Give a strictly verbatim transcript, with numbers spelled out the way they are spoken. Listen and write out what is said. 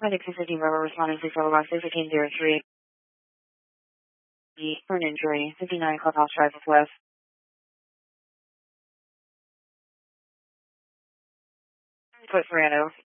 Medic two fifty Bravo responding to Silverbox fifteen zero three. E. For an injury. fifty-nine Clubhouse Drive West. Put Ferrando.